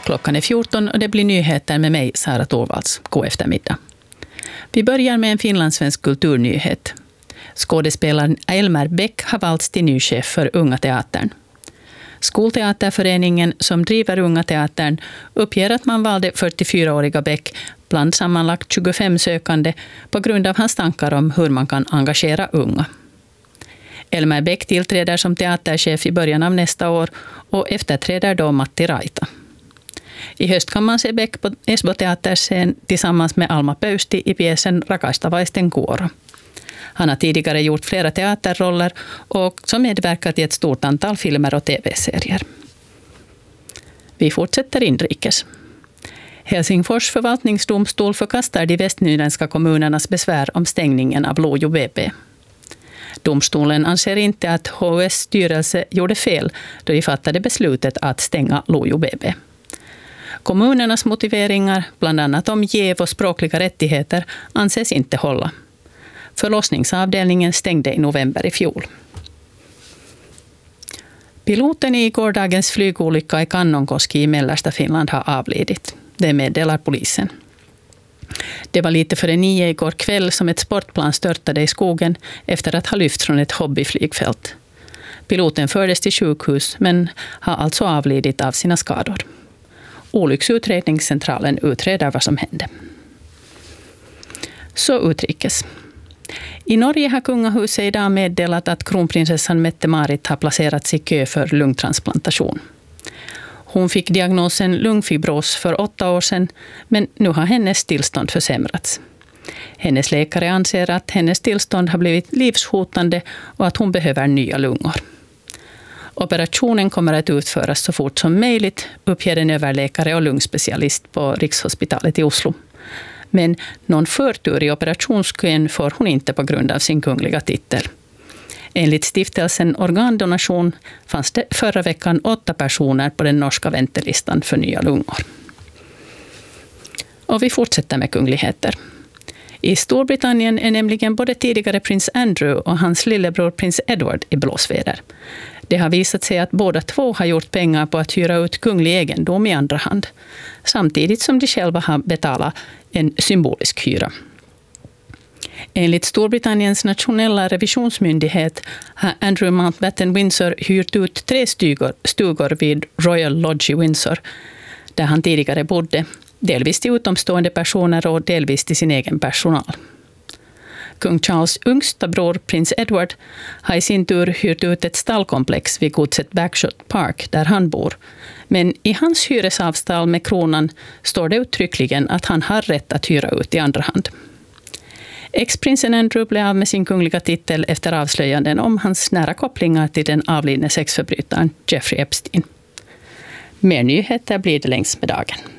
Klockan är 14 och det blir nyheter med mig, Sara Torvalds. God eftermiddag. Vi börjar med en finlandssvensk kulturnyhet. Skådespelaren Elmer Bäck har valts till ny chef för Unga teatern. Skolteaterföreningen som driver Unga teatern uppger att man valde 44-åriga Bäck bland sammanlagt 25 sökande på grund av hans tankar om hur man kan engagera unga. Elmer Bäck tillträder som teaterchef i början av nästa år och efterträder då Matti Raita. I höst kan man se Bäck på Esbo teaterscen tillsammans med Alma Pöysti i pjäsen Rakastavaisten kuoro. Han har tidigare gjort flera teaterroller och som medverkat i ett stort antal filmer och tv-serier. Vi fortsätter inrikes. Helsingfors förvaltningsdomstol förkastar de västnyländska kommunernas besvär om stängningen av Lojo BB. Domstolen anser inte att HUS styrelse gjorde fel då de fattade beslutet att stänga Lojo BB. Kommunernas motiveringar, bland annat om jäv och språkliga rättigheter, anses inte hålla. Förlossningsavdelningen stängde i november i fjol. Piloten i gårdagens flygolycka i Kannonkoski i mellersta Finland har avlidit. Det meddelar polisen. Det var lite före 9 igår kväll som ett sportplan störtade i skogen efter att ha lyft från ett hobbyflygfält. Piloten fördes till sjukhus men har alltså avlidit av sina skador. Olycksutredningscentralen utreder vad som hände. Så utrikes. I Norge har kungahuset idag meddelat att kronprinsessan Mette-Marit har placerats i kö för lungtransplantation. Hon fick diagnosen lungfibros för 8 år sedan, men nu har hennes tillstånd försämrats. Hennes läkare anser att hennes tillstånd har blivit livshotande och att hon behöver nya lungor. Operationen kommer att utföras så fort som möjligt, uppger en överläkare och lungspecialist på Rikshospitalet i Oslo. Men någon förtur i operationskön får hon inte på grund av sin kungliga titel. Enligt stiftelsen Organdonation fanns det förra veckan 8 personer på den norska väntelistan för nya lungor. Och vi fortsätter med kungligheter. I Storbritannien är nämligen både tidigare prins Andrew och hans lillebror prins Edward i blåsväder. Det har visat sig att båda två har gjort pengar på att hyra ut kunglig egendom i andra hand, samtidigt som de själva har betalat en symbolisk hyra. Enligt Storbritanniens nationella revisionsmyndighet har Andrew Mountbatten Windsor hyrt ut 3 stugor vid Royal Lodge i Windsor, där han tidigare bodde, delvis till utomstående personer och delvis till sin egen personal. Kung Charles yngsta bror, prins Edward, har i sin tur hyrt ut ett stallkomplex vid godset Bagshot Park där han bor. Men i hans hyresavtal med kronan står det uttryckligen att han har rätt att hyra ut i andra hand. Ex-prinsen Andrew blev av med sin kungliga titel efter avslöjanden om hans nära kopplingar till den avlidne sexförbrytaren Jeffrey Epstein. Mer nyheter blir det längs med dagen.